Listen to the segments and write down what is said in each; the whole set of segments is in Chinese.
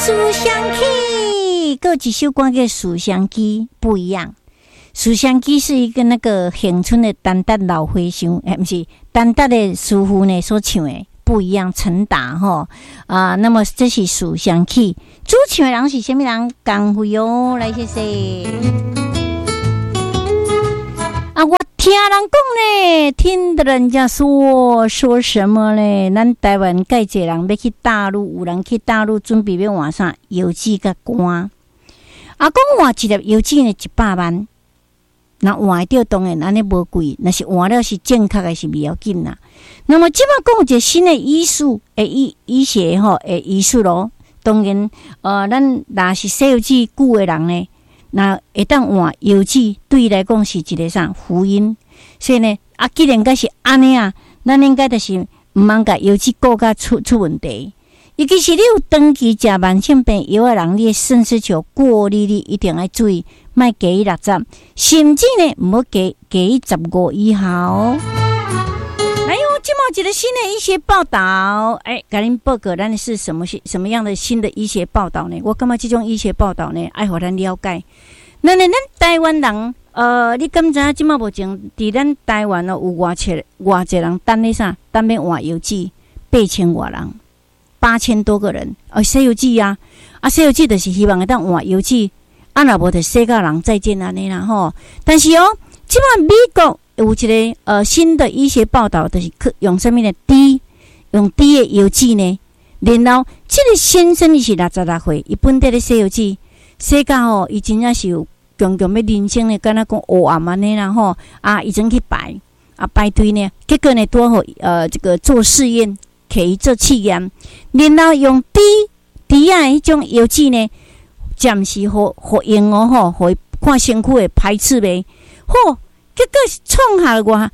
思乡曲，还有一首歌叫《思乡曲》，不一样。思乡曲是一个那个恒春的丹达老和尚，不是丹达的师傅呢所唱的，不一样。陈达吼那么这是思乡曲，主唱的人是什么人？江辉哦，来谢谢。我听人讲呢，听的人家说什么呢？咱台湾介济人要去大陆，有人去大陆准备要换啥邮寄甲官。讲换一粒邮寄呢100万，那换会到当然安尼无贵，那是换了是正确的是不要紧啦。那么即摆讲一个新的医术医学医术咯，当然咱若是西邮寄久的人呢。那会当换邮寄，对伊来讲是一个啥福音，所以呢，既然该是安尼啊，咱应该就是毋通甲邮寄顾甲出问题。尤其是你有长期食慢性病药的人，你的肾丝球过滤率一定要注意，莫低于60，甚至呢毋好低于15以下哦。来哟，今毛一个新的医学报道，甲恁报告咱是什么样的新的医学报道呢？我感觉这种医学报道呢，爱互咱了解。咱台湾人，你敢知影今毛目前伫咱台湾有偌济人等咧啥？等要换邮寄，8000多人，8000多个人，写邮寄啊，写邮寄就是希望会当换邮寄，若无就写到人再见安尼啦吼。但是今毛美国有一个新的医学报道，就是用什么呢？用 D 的邮寄呢？然后这个先生伊是66岁，伊本地咧写邮寄，写到伊真正是有强要人生呢，敢若讲黑暗安尼啦吼伊真去排队呢，结果呢拄好这个做试验，给伊做试验，然后用 D 啊迄种邮寄呢，暂时互用互伊看身躯的排斥呗，结果是创下我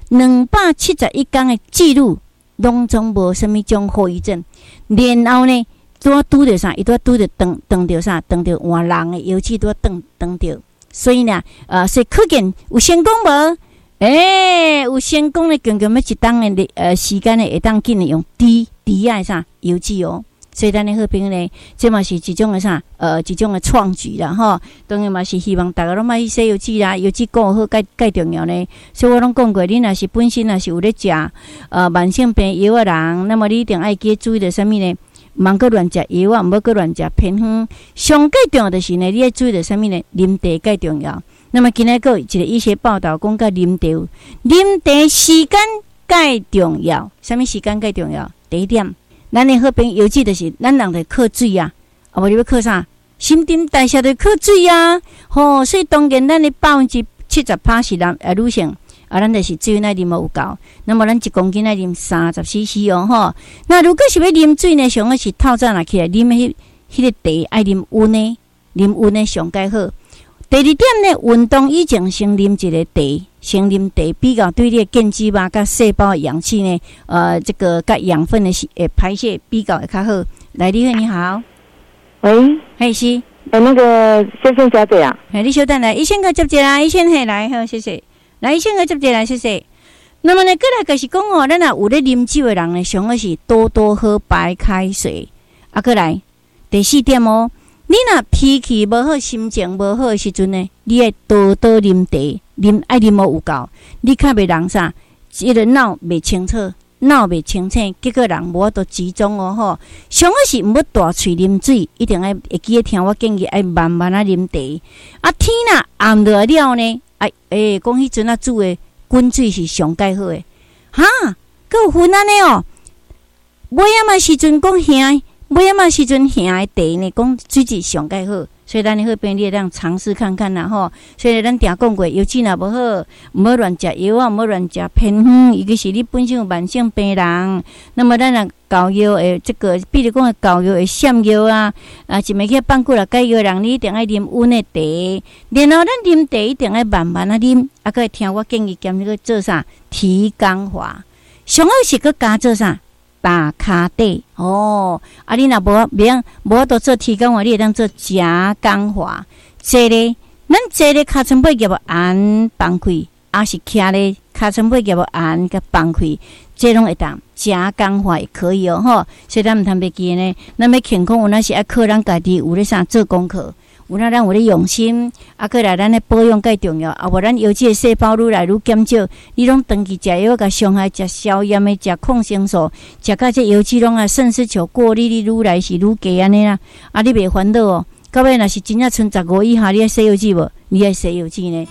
271天的记录，拢总无什么种后遗症。然后呢，拄着啥？伊拄着当着啥？当着换人的邮寄拄当着。所以呢，所以可见有成功无？有成功的，强要一天的时间呢，会当紧的用 D 啊啥邮寄哦。所以咱的好朋友呢，这嘛是一种的啥？一种的创举啦吼。当然嘛是希望大家拢莫去写邮寄啦，邮寄顾好介重要呢。所以我拢讲过，你若是本身若是有咧食慢性病药的人，那么你一定爱记注意着什么呢？毋通乱食药啊，毋好乱食偏方。上介重要的是呢，你要注意着什么呢？啉茶介重要。那么今日有一个医学报道讲，甲啉茶时间介重要。什么时间介重要？第一点。咱的好朋友邮寄就是咱人得靠水啊，无你要靠啥？新陈代谢得靠水啊，所以当然咱的70%是女性咱就是水爱啉有够。那么咱1公斤爱啉30 cc 哦那如果是要啉水呢，上个是透早起来啉迄个茶爱啉温的上介好。第二点呢，运动以前先啉一个茶，先啉茶比较对你的腱肌肉甲细胞的氧气呢，这个甲养分的排泄比较会较好。来，你好， 喂， 嘿是， 那个先生小姐啊， 你稍等来，医生个接者啦，医生嘿来好，谢谢。来，医生个接者来，谢谢。那么呢，过来就是讲咱有咧啉酒的人呢，上个是多喝白开水。过来第4点你若脾气无好、心情无好的时阵呢，你爱多啉茶，爱啉有够，你较袂人啥，这个脑袂清楚，结果人无法度集中上个是毋要大喙啉水，一定爱会记得听我建议，爱慢慢啉茶。天若暗落了呢，讲迄阵煮的滚水是上介好的，佫有分安尼尾仔时阵讲兄。尾仔时阵兄的茶呢，讲水质上介好，所以咱的好朋友你会当尝试看看啦吼。所以咱定讲过，邮寄若无好，毋好乱食药啊，毋好乱食偏方。尤其是你本身有慢性病人，那么咱膏药的这个，比如讲膏药的闪药一暝去放久了解药人，你一定爱啉温的茶。然后咱啉茶一定爱慢慢啉，佫会听我建议兼去做啥提肛法，上好是佫加做啥？打骹底你若无法度做提肛法，你会当做夹肛法。坐咧，咱坐咧尻川背夹无按放开，是徛咧尻川背夹无按甲放开，这拢会当。 加工化也可以哦，吼。所以咱唔通袂记呢，咱要健康，有那是爱靠咱家己有咧啥做功课。有那咱有咧用心，过来咱咧保养介重要，无咱油脂的细胞愈来愈减少，你拢长期食药甲伤害，食消炎的，食抗生素，食到这油脂拢肾丝球过滤率愈来是愈低安尼啦，你袂烦恼哦。到尾若是真正剩15以下，你爱洗油脂无？你爱洗油脂呢？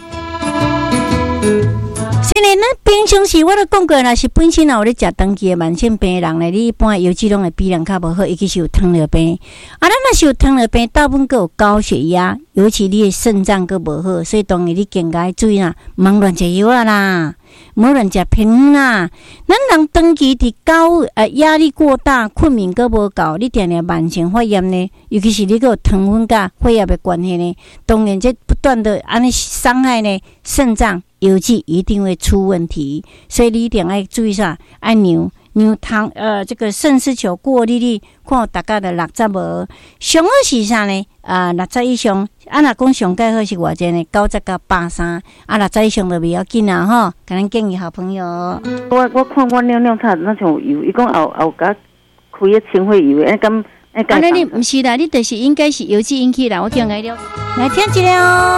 所以呢，咱平常时我都讲过，若是本身有咧食长期的慢性病人咧，你一般油脂拢会比人较无好，尤其是有糖尿病。咱若是有糖尿病，大部分有高血压，尤其你的肾脏佫无好，所以当然你更加注意啦，莫乱食药啊啦，莫乱食偏啦。咱人长期伫高压力过大，困眠佫无够，你定定慢性发炎呢，尤其是你佫有糖分甲血压的关系呢，当然这不断的安尼伤害呢肾脏。油脂一定会出问题，所以你一定要注意啥？爱牛糖这个肾丝球过滤率，看大概的60无，上好是啥呢？60以上，若讲上介好是偌济呢？90到83，60以上就袂要紧啦吼。甲咱建议好朋友。 我看我尿擦那像油，伊讲后甲开个清血油，安尼你毋是啦，你就是应该是油脂引起啦。我叫来了，来听一下哦。